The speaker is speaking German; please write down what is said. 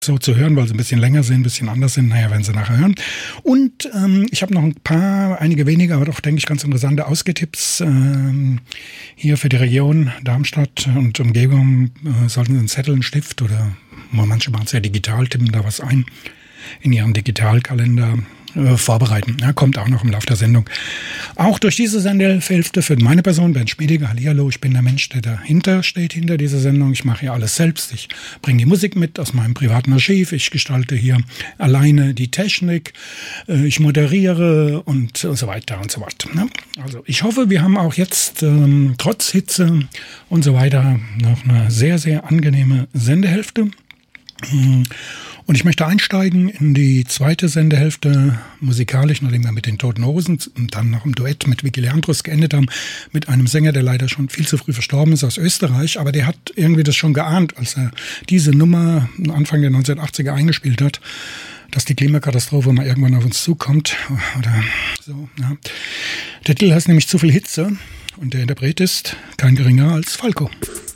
so zu hören, weil sie ein bisschen länger sind, ein bisschen anders sind. Naja, werden Sie nachher hören. Und ich habe noch einige wenige, aber doch, denke ich, ganz interessante Ausgehtipps hier für die Region Darmstadt und Umgebung. Sollten Sie einen Zettel, einen Stift oder manche machen es ja digital, tippen da was ein in Ihren Digitalkalender vorbereiten. Ja, kommt auch noch im Laufe der Sendung. Auch durch diese Sendehälfte für meine Person, Bernd Schmiediger, hallihallo, ich bin der Mensch, der dahinter steht, hinter dieser Sendung. Ich mache hier alles selbst. Ich bringe die Musik mit aus meinem privaten Archiv. Ich gestalte hier alleine die Technik. Ich moderiere und so weiter und so weiter. Also ich hoffe, wir haben auch jetzt trotz Hitze und so weiter noch eine sehr, sehr angenehme Sendehälfte. Und ich möchte einsteigen in die zweite Sendehälfte musikalisch, nachdem wir mit den Toten Hosen und dann noch im Duett mit Vicky Leandros geendet haben, mit einem Sänger, der leider schon viel zu früh verstorben ist, aus Österreich. Aber der hat irgendwie das schon geahnt, als er diese Nummer Anfang der 1980er eingespielt hat, dass die Klimakatastrophe mal irgendwann auf uns zukommt. Oder so, ja. Der Titel heißt nämlich Zu viel Hitze und der Interpret ist kein geringer als Falco.